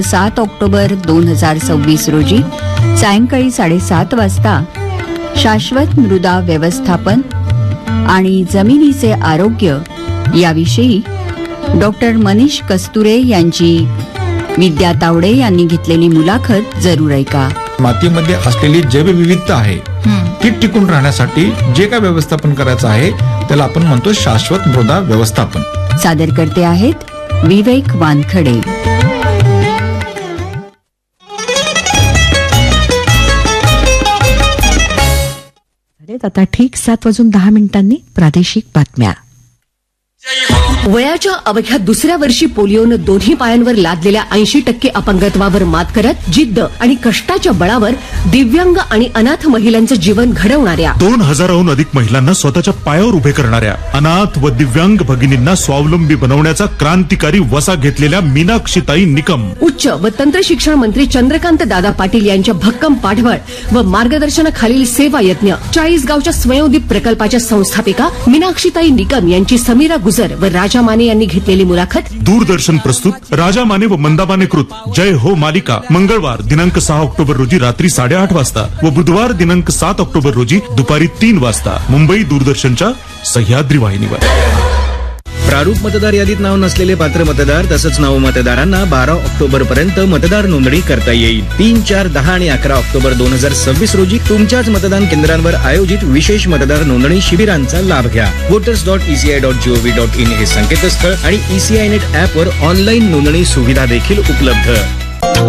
7 October 2026 रोजी सायंकाळी 7:30 वाजता शाश्वत मृदा व्यवस्थापन आणि जमिनीचे आरोग्य याविषयी डॉक्टर मनीष कस्तुरे यांची विद्या तावडे यांनी घेतलेली मुलाखत जरूर ऐका. मातीमध्ये असलेली जैवविविधता आहे ती टिकून राहण्यासाठी जे काय व्यवस्थापन करायचं आहे त्याला आपण म्हणतो शाश्वत मृदा व्यवस्थापन. सादर करते आहेत विवेक वानखडे. आता ठीक 7:10 प्रादेशिक बातम्या. वयाच्या अवघ्या दुसऱ्या वर्षी पोलिओनं दोन्ही पायांवर लादलेल्या 80% अपंगत्वावर मात करत जिद्द आणि कष्टाच्या बळावर दिव्यांग आणि अनाथ महिलांचं जीवन घडवणाऱ्या 2000हून अधिक महिलांना स्वतःच्या पायावर उभे करणाऱ्या अनाथ व दिव्यांग भगिनींना स्वावलंबी बनवण्याचा क्रांतिकारी वसा घेतलेल्या मीनाक्षीताई निकम, उच्च व तंत्र शिक्षण मंत्री चंद्रकांत दादा पाटील यांच्या भक्कम पाठबळ व मार्गदर्शनाखालील सेवा यज्ञ 40 गावच्या स्वयंदीप प्रकल्पाच्या संस्थापिका मीनाक्षीताई निकम यांची समीरा गुजर व राजा माने यांनी घेतलेली मुलाखत. दूरदर्शन प्रस्तुत राजा माने व मंदा माने कृत जय हो मालिका मंगळवार दिनांक 6 ऑक्टोबर रोजी रात्री 8:30 वाजता व बुधवार दिनांक 7 ऑक्टोबर रोजी दुपारी 3 वाजता मुंबई दूरदर्शनच्या सह्याद्री वाहिनीवर. प्रारूप मतदार यादीत नाव नसलेले पात्र मतदार तसंच नवमतदारांना 12 ऑक्टोबर पर्यंत मतदार नोंदणी करता येईल. 3, 4, 10 आणि 11 ऑक्टोबर 2026 रोजी तुमच्याच मतदान केंद्रांवर आयोजित विशेष मतदार नोंदणी शिबिरांचा लाभ घ्या. voters.eci.gov.in हे संकेतस्थळ आणि ECI नेट ऍपवर ऑनलाईन नोंदणी सुविधा देखील उपलब्ध.